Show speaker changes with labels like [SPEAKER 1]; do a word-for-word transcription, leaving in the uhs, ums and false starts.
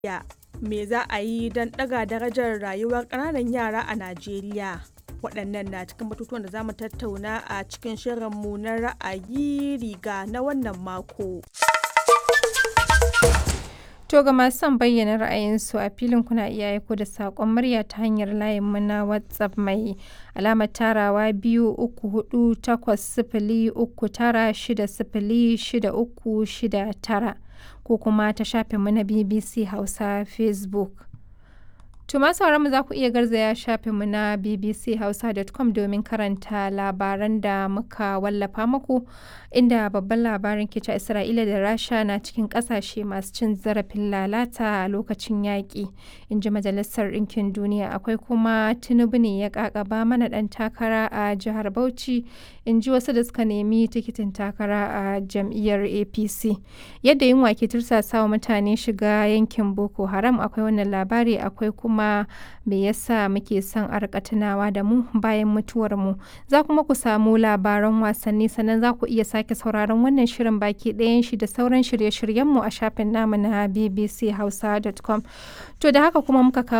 [SPEAKER 1] Ya, me za a yi don ɗaga darajar rayuwar ƙananan yara a Najeriya? Waɗannan na cikin batutuwan da za mu tattauna a cikin shirinmu na ra'ayi riga na wannan mako.
[SPEAKER 2] To ga masu son bayyana ra'ayinsu a filin kuna iya aiko da saƙon murya ta hanyar layinmu na WhatsApp mai alamar tarawa biyu uku hudu takwas sifili uku tara shida sifili shida uku shida tara ko kuma ta shafinmu na B B C Hausa Facebook. To masu mu za ku iya garzaya shafinmu na b b c hausa dot com domin karanta labaran da muka wallafa muku inda babban labarin ke cewa Isra'ila da Rasha na cikin kasashe masu cin zarafin lalata a lokacin yaƙi, in ji Majalisar Ɗinkin Duniya. Akwai kuma Tinubu ne ya ƙaƙaba mana ɗan takara a jihar Bauchi, in ji wasu da suka nemi tikitin takara a jam'iyyar A P C. Yadda yunwa ke tursasawa mutane shiga yankin Boko Haram, akwai wannan labari. Akwai kuma kuma me yasa muke son a rika tunawa da mu bayan mutuwar mu. Za kuma ku samu labaran wasanni, sannan za ku iya sake sauraron wannan shirin baki ɗayan shi da sauran shirye-shiryen mu a shafin namu na b b c hausa dot com. To da haka kuma muka kawo